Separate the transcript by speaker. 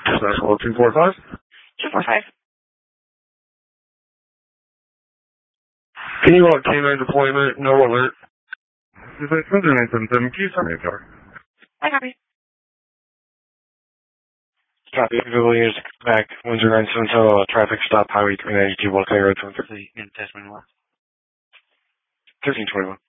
Speaker 1: Hello, 245?
Speaker 2: 245.
Speaker 1: Can you log K9 deployment? No alert. Is that something in some keys on your car?
Speaker 2: I copy.
Speaker 3: Copy. Villiers, back 10970, traffic stop, Highway 392, Volcano Road 250, in Tasman 1321.